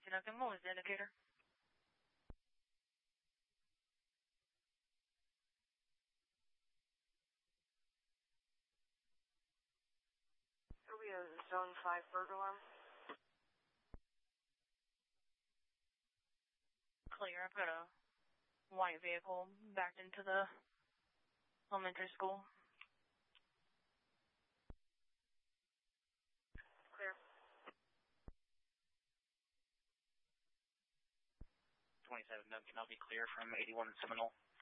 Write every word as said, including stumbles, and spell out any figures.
to nothing. What was the indicator? It'll be a zone five burglar alarm. Clear. I've got a white vehicle backed into the elementary school. Clear. twenty-seven Duncan, I'll be clear from eighty-one Seminole.